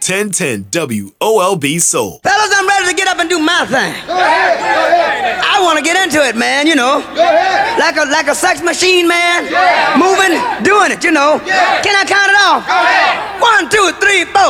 1010 WOLB Soul. Fellas, I'm ready to get up and do my thing. Go ahead. I want to get into it, man, you know. Go ahead. Like a sex machine, man. Yeah. Moving, doing it, you know. Yeah. Can I count it off? Go ahead. 1, 2, 3, 4.